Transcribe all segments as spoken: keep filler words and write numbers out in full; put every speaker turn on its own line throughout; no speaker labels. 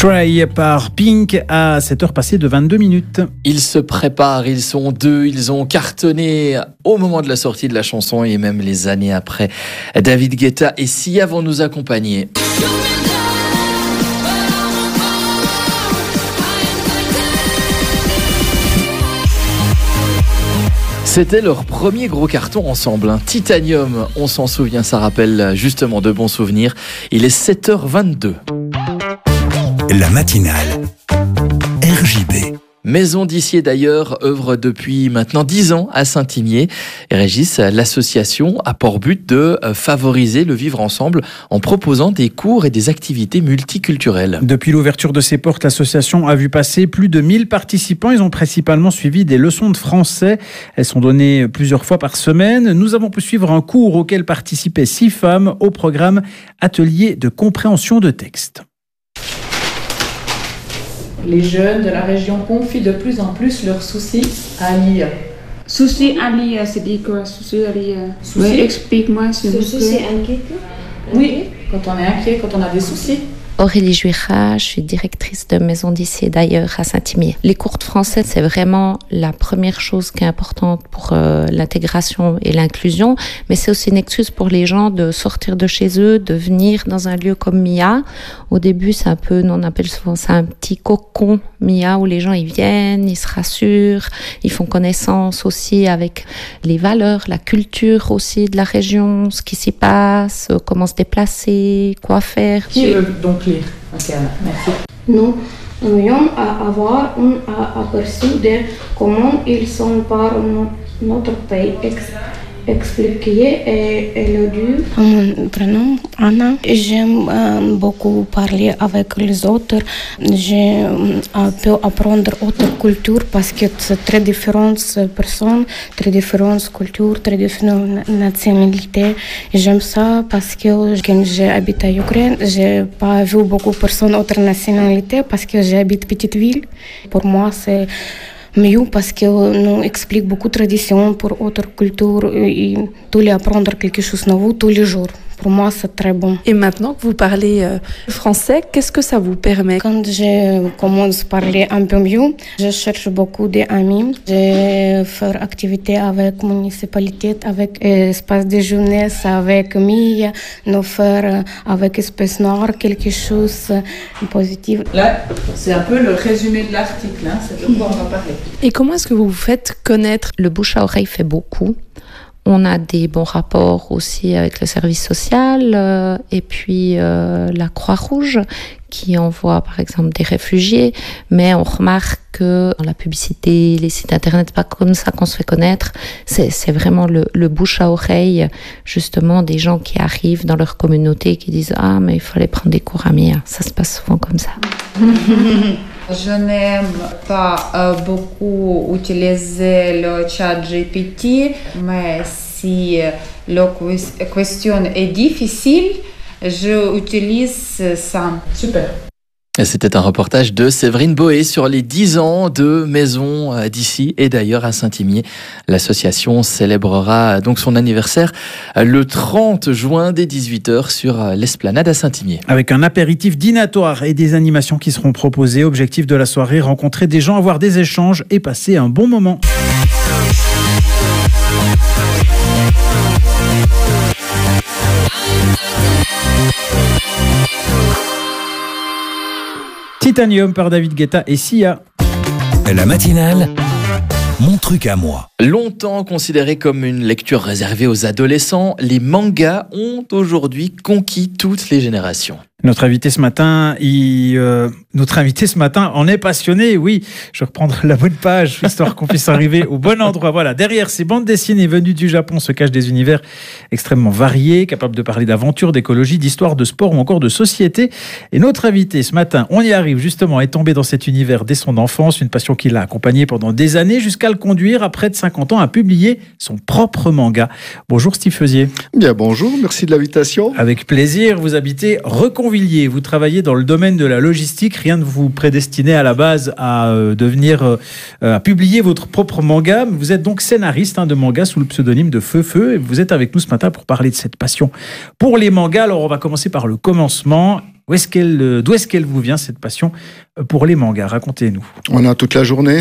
Try par Pink à sept heures passées de vingt-deux minutes.
Ils se préparent, ils sont deux, ils ont cartonné au moment de la sortie de la chanson et même les années après. David Guetta et Sia vont nous accompagner. C'était leur premier gros carton ensemble, hein. Titanium, on s'en souvient, ça rappelle justement de bons souvenirs. Il est sept heures vingt-deux.
La matinale R J B.
Maison d'Issier d'ailleurs œuvre depuis maintenant dix ans à Saint-Imier. Et Régis, l'association a pour but de favoriser le vivre ensemble en proposant des cours et des activités multiculturelles.
Depuis l'ouverture de ses portes, l'association a vu passer plus de mille participants. Ils ont principalement suivi des leçons de français. Elles sont données plusieurs fois par semaine. Nous avons pu suivre un cours auquel participaient six femmes au programme Atelier de compréhension de texte.
Les jeunes de la région confient de plus en plus leurs soucis à lire.
Soucis à lire, c'est dit quoi? Soucis à lire.
Soucis.
Oui, explique-moi s'il vous plaît.
Soucis, c'est inquiet.
Oui, quand on est inquiet, quand on a des soucis.
Aurélie Juira, je suis directrice de Maison d'Issier d'ailleurs à Saint-Imier. Les cours de français, c'est vraiment la première chose qui est importante pour euh, l'intégration et l'inclusion, mais c'est aussi une excuse pour les gens de sortir de chez eux, de venir dans un lieu comme Mia. Au début, c'est un peu, nous on appelle souvent ça un petit cocon Mia, où les gens ils viennent, ils se rassurent, ils font connaissance aussi avec les valeurs, la culture aussi de la région, ce qui s'y passe, comment se déplacer, quoi faire.
Qui veut donc lire? Ok, merci.
Nous aimerions avoir un aperçu de comment ils sont par notre pays. Expliquer et éluder.
Mon prénom Anna. J'aime euh, beaucoup parler avec les autres. Je euh, peux apprendre autre culture parce que c'est très différentes personnes, très différentes cultures, très différentes nationalités. J'aime ça parce que quand j'habite à Ukraine, j'ai pas vu beaucoup de personnes autres nationalités parce que j'habite petite ville. Pour moi, c'est mieux parce que nous explique beaucoup de traditions pour autres cultures et tous les apprendre quelque chose de nouveau tous les jours. Pour moi, c'est très bon.
Et maintenant que vous parlez euh, français, qu'est-ce que ça vous permet?
Quand je commence à parler un peu mieux, je cherche beaucoup d'amis. Je fais activités avec la municipalité, avec l'espace de jeunesse, avec Mia, nous faire avec Espèce Noire quelque chose de positif.
Là, c'est un peu le résumé de l'article, hein, c'est de quoi on va parler.
Et comment est-ce que vous vous faites connaître?
Le bouche à oreille fait beaucoup. On a des bons rapports aussi avec le service social euh, et puis euh, la Croix-Rouge qui envoie par exemple des réfugiés, mais on remarque que dans la publicité, les sites internet, pas comme ça qu'on se fait connaître, c'est, c'est vraiment le, le bouche à oreille, justement des gens qui arrivent dans leur communauté qui disent « Ah, mais il fallait prendre des cours à Mia ». Ça se passe souvent comme ça.
Je n'aime pas euh, beaucoup utiliser le chat G P T, mais si la question est difficile, j'utilise ça.
Super.
C'était un reportage de Séverine Boé sur les dix ans de Maison d'Issier et d'ailleurs à Saint-Imier. L'association célébrera donc son anniversaire le trente juin dès dix-huit heures sur l'esplanade à Saint-Imier.
Avec un apéritif dînatoire et des animations qui seront proposées. Objectif de la soirée, rencontrer des gens, avoir des échanges et passer un bon moment. Titanium par David Guetta et Sia.
La matinale, mon truc à moi.
Longtemps considéré comme une lecture réservée aux adolescents, les mangas ont aujourd'hui conquis toutes les générations.
Notre invité ce matin, il, euh, notre invité ce matin en est passionné. Oui, je vais reprendre la bonne page, histoire qu'on puisse arriver au bon endroit. Voilà, derrière ces bandes dessinées venues du Japon se cachent des univers extrêmement variés, capables de parler d'aventure, d'écologie, d'histoire, de sport ou encore de société. Et notre invité ce matin, on y arrive justement, est tombé dans cet univers dès son enfance, une passion qui l'a accompagné pendant des années jusqu'à le conduire à près de cinquante ans à publier son propre manga. Bonjour Steve Feusier.
Bien, bonjour, merci de l'invitation.
Avec plaisir, vous habitez Reconvilliers. Vous travaillez dans le domaine de la logistique. Rien ne vous prédestinait à la base à euh, devenir euh, à publier votre propre manga. Vous êtes donc scénariste hein, de manga sous le pseudonyme de Feu Feu. Et vous êtes avec nous ce matin pour parler de cette passion pour les mangas. Alors on va commencer par le commencement. Où est-ce qu'elle, d'où est-ce qu'elle vous vient, cette passion pour les mangas? Racontez-nous.
On a toute la journée.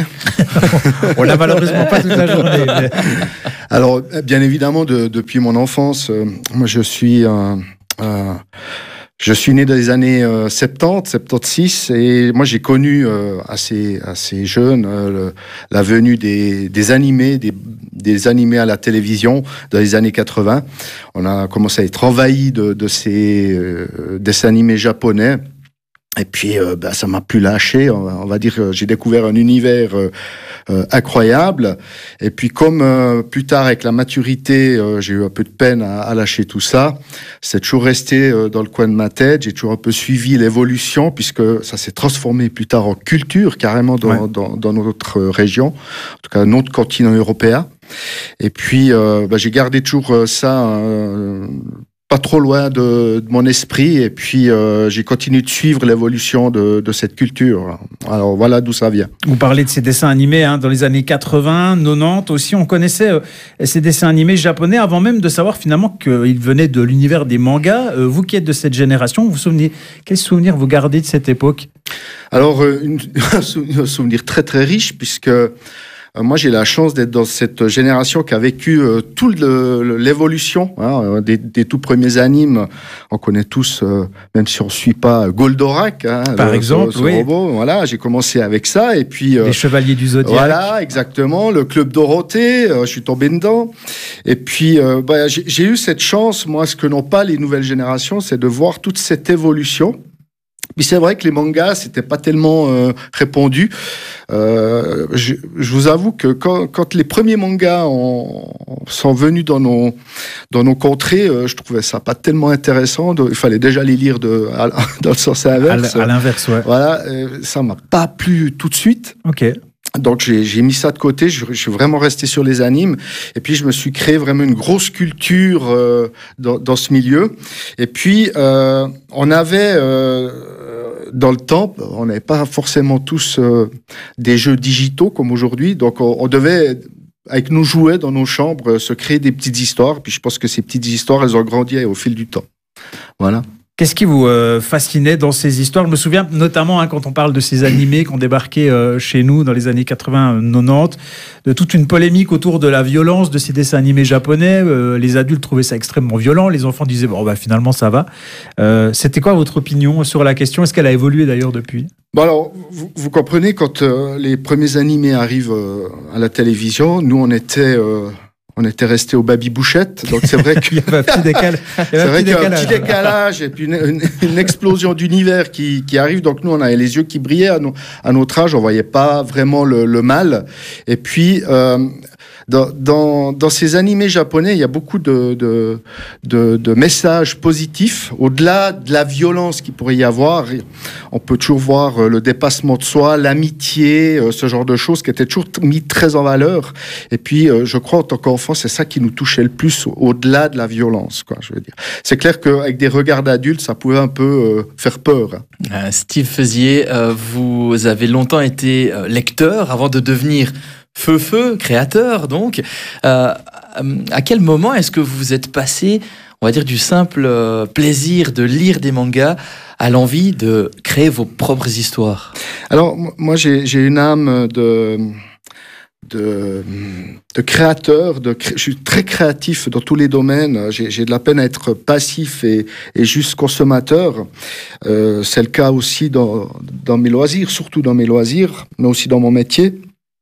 On n'a malheureusement pas toute la journée. Mais...
Alors, bien évidemment, de, depuis mon enfance, euh, moi je suis un... Euh, Je suis né dans les années euh, soixante-dix, soixante-seize, et moi j'ai connu euh, assez assez jeune euh, le, la venue des des animés, des des animés à la télévision dans les années quatre-vingts. On a commencé à être envahi de de ces euh, dessins animés japonais. Et puis, euh, bah, ça m'a plus lâché. On va, on va dire que j'ai découvert un univers euh, euh, incroyable. Et puis, comme euh, plus tard, avec la maturité, euh, j'ai eu un peu de peine à, à lâcher tout ça, c'est toujours resté euh, dans le coin de ma tête. J'ai toujours un peu suivi l'évolution, puisque ça s'est transformé plus tard en culture, carrément dans, ouais. dans, dans notre région, en tout cas notre continent européen. Et puis, euh, bah, j'ai gardé toujours ça... Euh, pas trop loin de, de mon esprit, et puis euh, j'ai continué de suivre l'évolution de, de cette culture. Alors voilà d'où ça vient.
Vous parlez de ces dessins animés hein, dans les années quatre-vingts, quatre-vingt-dix aussi. On connaissait euh, ces dessins animés japonais avant même de savoir finalement qu'ils venaient de l'univers des mangas. Euh, vous qui êtes de cette génération, vous vous souvenez, quels souvenirs vous gardez de cette époque?
Alors euh, une, un souvenir très très riche, puisque moi, j'ai la chance d'être dans cette génération qui a vécu euh, toute l'évolution hein, des, des tout premiers animes. On connaît tous, euh, même si on ne suit pas Goldorak, hein,
par
le,
exemple,
ce, ce
oui.
robot. Voilà, j'ai commencé avec ça, et puis euh,
les Chevaliers du Zodiaque.
Voilà, exactement. Le Club Dorothée, euh, je suis tombé dedans. Et puis, euh, bah, j'ai, j'ai eu cette chance, moi, ce que n'ont pas les nouvelles générations, c'est de voir toute cette évolution. Puis c'est vrai que les mangas, c'était pas tellement euh, répandu. Euh, je, je vous avoue que quand, quand les premiers mangas ont, sont venus dans nos dans nos contrées, euh, je trouvais ça pas tellement intéressant. De, il fallait déjà les lire de, à, dans le sens inverse.
À l'inverse, ouais.
Voilà, euh, ça m'a pas plu tout de suite.
Ok.
Donc j'ai, j'ai mis ça de côté, je, je suis vraiment resté sur les animes, et puis je me suis créé vraiment une grosse culture euh, dans, dans ce milieu. Et puis euh, on avait euh, dans le temps, on n'avait pas forcément tous euh, des jeux digitaux comme aujourd'hui, donc on, on devait avec nos jouets dans nos chambres se créer des petites histoires. Puis je pense que ces petites histoires, elles ont grandi au fil du temps. Voilà.
Qu'est-ce qui vous euh, fascinait dans ces histoires? Je me souviens notamment hein, quand on parle de ces animés qui ont débarqué euh, chez nous dans les années quatre-vingts quatre-vingt-dix, de toute une polémique autour de la violence de ces dessins animés japonais. Euh, les adultes trouvaient ça extrêmement violent, les enfants disaient bon bah finalement ça va. Euh, c'était quoi votre opinion sur la question? Est-ce qu'elle a évolué d'ailleurs depuis?
Bon alors, vous, vous comprenez, quand euh, les premiers animés arrivent euh, à la télévision, nous on était... Euh On était resté au Baby Bouchette, donc c'est vrai qu'il
y avait un petit décalage.
C'est vrai qu'il y a un petit décalage et puis une, une, une explosion d'univers qui, qui arrive. Donc nous, on avait les yeux qui brillaient à, no, à notre âge, on voyait pas vraiment le, le mal. Et puis euh, dans, dans, dans ces animés japonais, il y a beaucoup de, de, de, de messages positifs. Au-delà de la violence qu'il pourrait y avoir, on peut toujours voir le dépassement de soi, l'amitié, ce genre de choses qui étaient toujours mis très en valeur. Et puis, je crois, en tant qu'enfant, c'est ça qui nous touchait le plus, au-delà de la violence, quoi, je veux dire. C'est clair qu'avec des regards d'adultes, ça pouvait un peu euh, faire peur.
Euh, Steve Feusier, euh, vous avez longtemps été euh, lecteur avant de devenir Feu-Feu, créateur, donc. Euh, à quel moment est-ce que vous êtes passé, on va dire, du simple euh, plaisir de lire des mangas à l'envie de créer vos propres histoires?
Alors, moi, j'ai, j'ai une âme de... De, de créateur, de, je suis très créatif dans tous les domaines. J'ai, j'ai de la peine à être passif et, et juste consommateur. Euh, c'est le cas aussi dans, dans mes loisirs, surtout dans mes loisirs, mais aussi dans mon métier.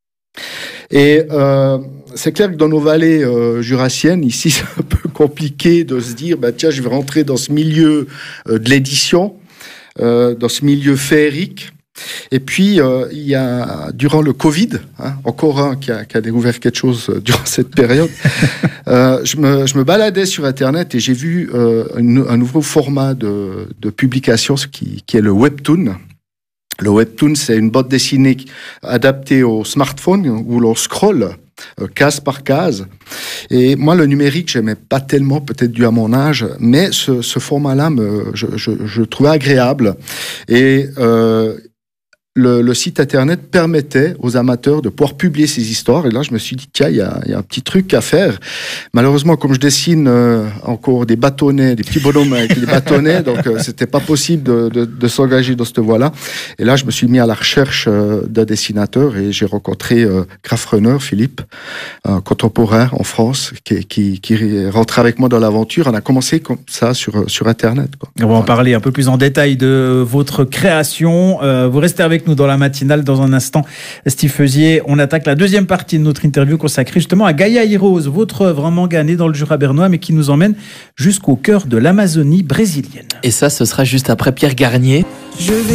Et euh, c'est clair que dans nos vallées euh, jurassiennes, ici, c'est un peu compliqué de se dire, bah, tiens, je vais rentrer dans ce milieu euh, de l'édition, euh, dans ce milieu féerique. Et puis, euh, il y a, durant le Covid, hein, encore un qui a, qui a découvert quelque chose durant cette période, euh, je, me, je me baladais sur Internet et j'ai vu euh, une, un nouveau format de, de publication qui, qui est le webtoon. Le webtoon, c'est une bande dessinée adaptée au smartphone où l'on scrolle euh, case par case. Et moi, le numérique, j'aimais pas tellement, peut-être dû à mon âge, mais ce, ce format-là, me, je, je, je le trouvais agréable. Et... Euh, le, le site internet permettait aux amateurs de pouvoir publier ces histoires. Et là, je me suis dit, tiens, il y a, y a un petit truc à faire. Malheureusement, comme je dessine euh, encore des bâtonnets, des petits bonhommes avec des bâtonnets, donc euh, c'était pas possible de, de, de s'engager dans cette voie-là. Et là, je me suis mis à la recherche euh, d'un dessinateur et j'ai rencontré euh, Graphrunner, Philippe, un contemporain en France, qui, qui, qui est rentré avec moi dans l'aventure. On a commencé comme ça sur, sur Internet, quoi.
On va en parler un peu plus en détail de votre création. Euh, vous restez avec nous dans la matinale. Dans un instant, Steve Feusier, on attaque la deuxième partie de notre interview consacrée justement à Gaia Heroes, votre œuvre, un manga né dans le Jura bernois, mais qui nous emmène jusqu'au cœur de l'Amazonie brésilienne.
Et ça, ce sera juste après Pierre Garnier. Je vais